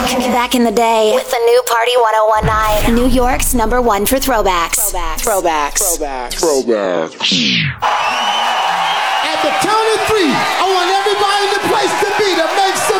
Back in the day, with the new Party 1019, New York's #1 for throwbacks. Throwbacks. At the count of 3, I want everybody in the place to be to make some